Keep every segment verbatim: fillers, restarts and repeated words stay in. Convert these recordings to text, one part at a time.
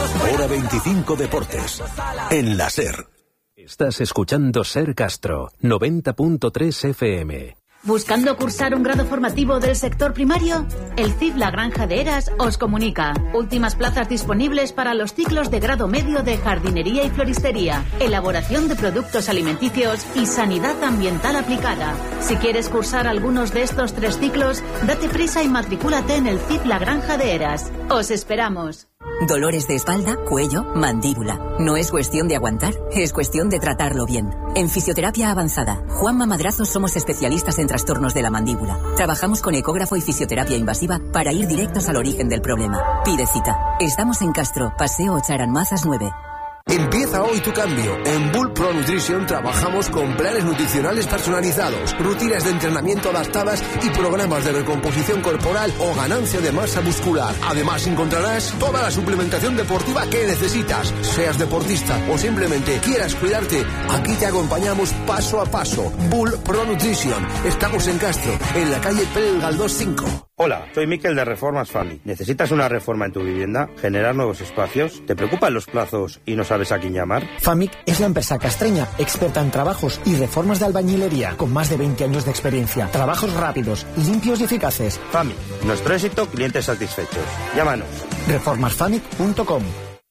Hora veinticinco Deportes. En la SER. Estás escuchando SER Castro, noventa punto tres F M. ¿Buscando cursar un grado formativo del sector primario? El C I F La Granja de Heras os comunica. Últimas plazas disponibles para los ciclos de grado medio de jardinería y floristería, elaboración de productos alimenticios y sanidad ambiental aplicada. Si quieres cursar algunos de estos tres ciclos, date prisa y matricúlate en el C I F La Granja de Heras. Os esperamos. Dolores de espalda, cuello, mandíbula. No es cuestión de aguantar, es cuestión de tratarlo bien. En Fisioterapia Avanzada, Juanma Madrazo somos especialistas en trastornos de la mandíbula. Trabajamos con ecógrafo y fisioterapia invasiva para ir directos al origen del problema. Pide cita. Estamos en Castro, Paseo Ocharan-Mazas nueve. Empieza hoy tu cambio. En Bull Pro Nutrition trabajamos con planes nutricionales personalizados, rutinas de entrenamiento adaptadas y programas de recomposición corporal o ganancia de masa muscular. Además encontrarás toda la suplementación deportiva que necesitas. Seas deportista o simplemente quieras cuidarte, aquí te acompañamos paso a paso. Bull Pro Nutrition. Estamos en Castro, en la calle Pérez Galdós cinco. Hola, soy Miquel de Reformas Family. ¿Necesitas una reforma en tu vivienda? ¿Generar nuevos espacios? ¿Te preocupan los plazos y no sabes a quién llamar? Famic es la empresa castreña, experta en trabajos y reformas de albañilería, con más de veinte años de experiencia. Trabajos rápidos, limpios y eficaces. Famic, nuestro éxito, clientes satisfechos. Llámanos. reformas famic punto com.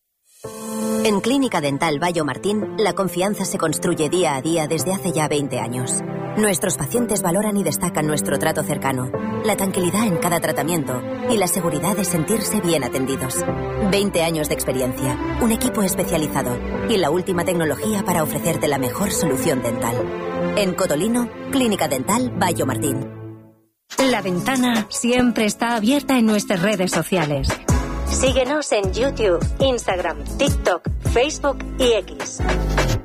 En Clínica Dental Bayo Martín, la confianza se construye día a día desde hace ya veinte años. Nuestros pacientes valoran y destacan nuestro trato cercano, la tranquilidad en cada tratamiento y la seguridad de sentirse bien atendidos. veinte años de experiencia, un equipo especializado y la última tecnología para ofrecerte la mejor solución dental. En Cotolino, Clínica Dental Bayo Martín. La ventana siempre está abierta en nuestras redes sociales. Síguenos en YouTube, Instagram, TikTok, Facebook y X.